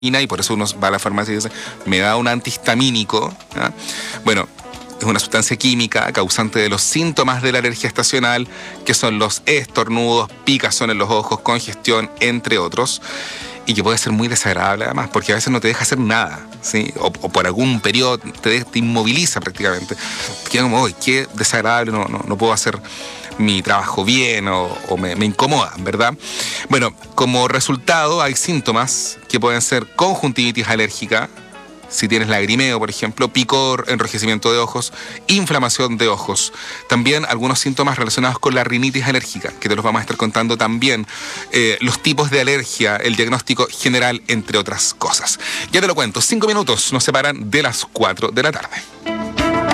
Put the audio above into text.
y por eso uno va a la farmacia y dice, me da un antihistamínico. ¿Ya? Bueno, es una sustancia química causante de los síntomas de la alergia estacional, que son los estornudos, picazón en los ojos, congestión, entre otros, y que puede ser muy desagradable además, porque a veces no te deja hacer nada, ¿sí? O por algún periodo te inmoviliza prácticamente. Queda como, uy, qué desagradable, no puedo hacer mi trabajo bien o me incomodan, ¿verdad? Bueno, como resultado hay síntomas que pueden ser conjuntivitis alérgica, si tienes lagrimeo, por ejemplo, picor, enrojecimiento de ojos, inflamación de ojos. También algunos síntomas relacionados con la rinitis alérgica, que te los vamos a estar contando también. Los tipos de alergia, el diagnóstico general, entre otras cosas. Ya te lo cuento, 5 minutos nos separan de las 4 de la tarde.